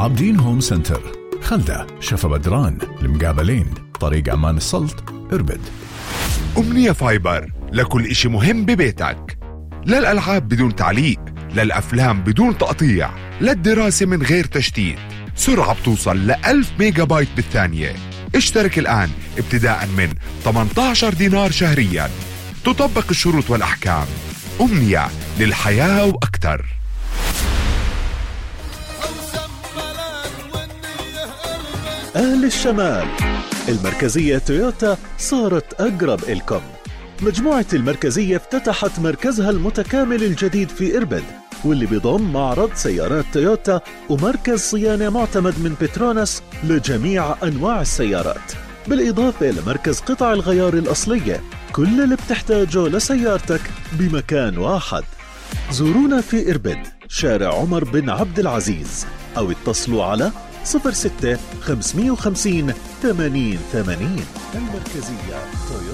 عابدين هوم سنتر، خلدة، شفا بدران، المقابلين، طريق عمان السلط، إربد. أمنية فايبر لكل إشي مهم ببيتك، للألعاب بدون تعليق، للأفلام بدون تقطيع، للدراسة من غير تشتيت، سرعة بتوصل ل1000 ميجا بايت بالثانية. اشترك الآن ابتداء من 18 دينار شهريا. تطبق الشروط والأحكام. أمنية، للحياة وأكثر. أهل الشمال، المركزية تويوتا صارت أقرب إلكم. مجموعة المركزية افتتحت مركزها المتكامل الجديد في إربد، واللي بيضم معرض سيارات تويوتا ومركز صيانة معتمد من بتروناس لجميع أنواع السيارات، بالإضافة لمركز قطع الغيار الأصلية. كل اللي بتحتاجه لسيارتك بمكان واحد. زورونا في إربد، شارع عمر بن عبد العزيز، أو اتصلوا على 06 550 80 80. المركزية تويوتا.